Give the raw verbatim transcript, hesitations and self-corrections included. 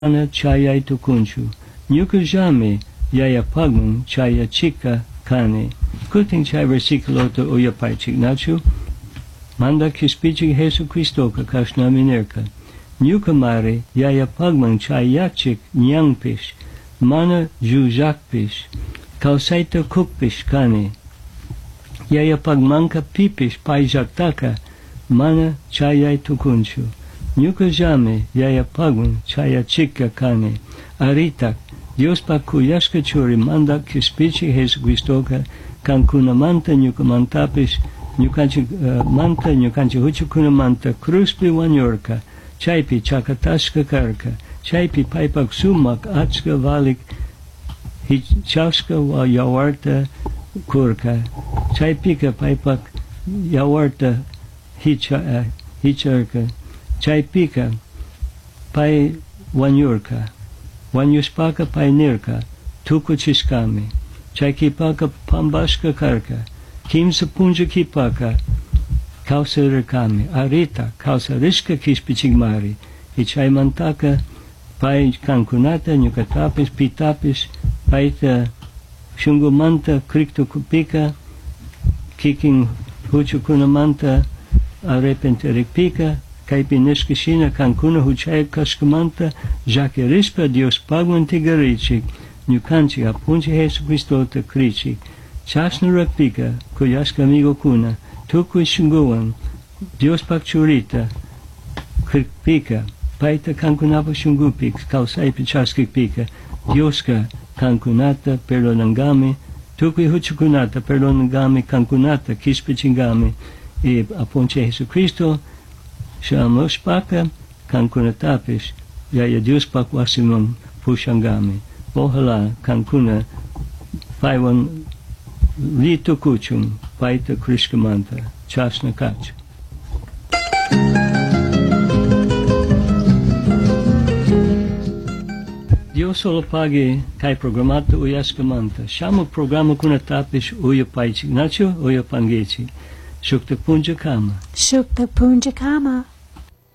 Ana chaya tukunchu. Nyuka jame yaya pagmun chaya chika kane. Kuting chai versículo to oya paichik nachu. Manda kispichik Jesu Cristo ka kashna minerka. Nyuka mare yaya pagmun chaya chik nyangpish. Mana jujakpish. Kausaita kukpish kane. Yaya pagmanka pipish paijaktaka. Mana chaya tukunchu. Nyuka jame yaya pagun chaya chika kane. Aritak, Dios pa kuyashka churi manda kispichi Jesu Cristo ka kankuna manta nyuka mantapish nyukanchi uh, manta nyukanchi huchukuna manta kruspi wanyorka chaypi chakatashka karka chaypi paipak sumak achka valik hichashka wa yawarta kurka chaypika paipak yawarta hicha uh, hicharka chaypika pai wanyorka wanyuspaka pai nirka tukuchiskami chaykipaka pambashka karka kimsa punja kipaka kausa rikami arita kausa rishka kispichigmari ichaymantaka pai kankunata nyukatapis pitapis paita shungumanta krikto kupika kiking huchukunamanta arrepenterikpika kaipi neskishina kankuna huchaya kashkamanta jake rispa Dios pagwan tigarichik nyukanchi apunchi Jesu Cristo ta krichik chasna rakpika kuyashka amigo kuna tukui shunguan Dios pakchurita krikpika paita kankunapa shungupik kausaipi chaskikpika Dioska kankunata perdonangami tukui huchukunata perdonangami kankunata kispichingami e apunchi Jesu Cristo Shamos paka kankunatapis yaya Dios pakwasimon pushangami. Ohala kankuna paiwan lito kuchum paita krishkamanta chasna kach. Dios solo pagi kai programata uyaskamanta. Shamo programa kunatapis uya paichik nacho uya pangechi. Shukta punja kama. Shukta punja kama.